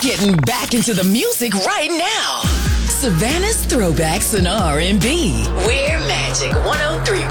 Getting back into the music right now. Savannah's Throwbacks and R&B. We're Magic 103.7.